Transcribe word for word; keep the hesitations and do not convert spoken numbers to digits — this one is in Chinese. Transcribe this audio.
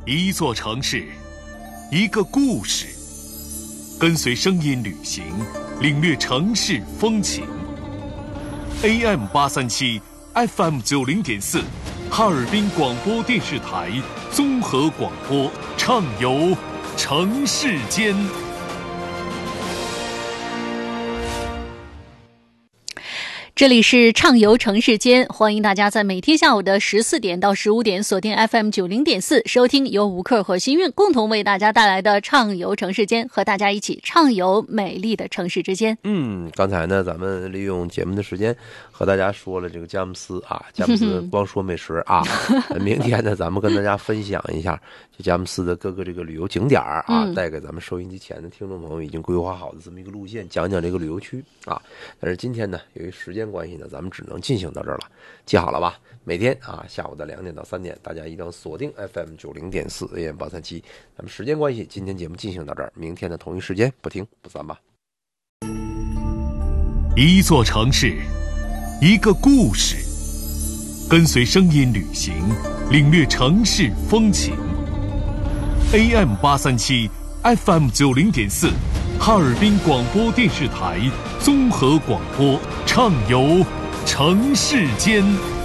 一座城市，一个故事，跟随声音旅行，领略城市风情。A M 八三七 F M 九零点四，哈尔滨广播电视台综合广播，畅游城市间。 这里是畅游城市间，欢迎大家在每天下午的十四点到十五点锁定 F M 九零点四，收听由吴克和新韵共同为大家带来的畅游城市间，和大家一起畅游美丽的城市之间。 嗯，刚才呢，咱们利用节目的时间和大家说了这个佳木斯啊，佳木斯光说美食啊。明天呢，咱们跟大家分享一下这佳木斯的各个这个旅游景点啊，嗯、带给咱们收音机前的听众朋友已经规划好的这么一个路线，讲讲这个旅游区啊。但是今天呢，由于时间关系呢，咱们只能进行到这儿了。记好了吧？每天啊下午的两点到三点，大家一定要锁定 F M 九零点四 A M 八三七。咱们时间关系，今天节目进行到这儿，明天的同一时间不听不散吧。 一座城市，一个故事，跟随声音旅行，领略城市风情。A M 八三七 F M 九零点四，哈尔滨广播电视台综合广播，畅游城市间。